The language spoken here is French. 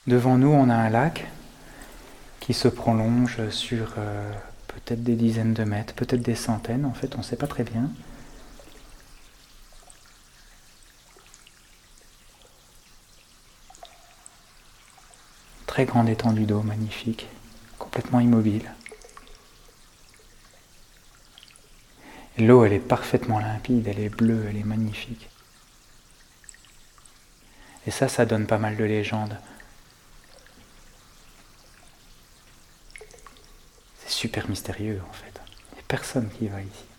Devant nous, on a un lac qui se prolonge sur peut-être des dizaines de mètres, peut-être des centaines, en fait, on ne sait pas très bien. Très grande étendue d'eau, magnifique, complètement immobile. Et l'eau, elle est parfaitement limpide, elle est bleue, elle est magnifique. Et ça donne pas mal de légendes. C'est super mystérieux, en fait. Il n'y a personne qui va ici.